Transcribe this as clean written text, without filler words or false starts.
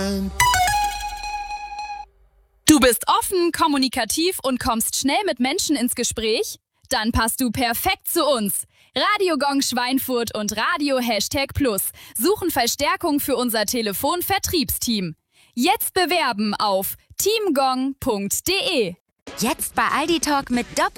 sein. Du bist offen, kommunikativ und kommst schnell mit Menschen ins Gespräch? Dann passt du perfekt zu uns. Radio Gong Schweinfurt und Radio #Plus suchen Verstärkung für unser Telefonvertriebsteam. Jetzt bewerben auf teamgong.de. Jetzt bei Aldi Talk mit